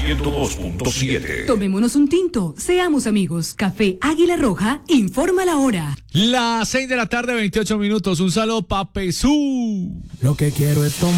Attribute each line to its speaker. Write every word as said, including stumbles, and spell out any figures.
Speaker 1: ciento dos punto siete.
Speaker 2: Tomémonos un tinto, seamos amigos. Café Águila Roja informa la hora.
Speaker 3: Las seis de la tarde, veintiocho minutos. Un saludo pa' Pesú.
Speaker 4: Lo que quiero es tomar.